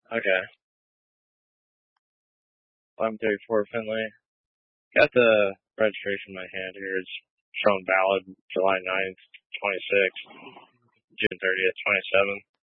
Okay. 1134 Finley. Got the registration in my hand here. It's shown valid July 9th, 26th, June 30th, 27th.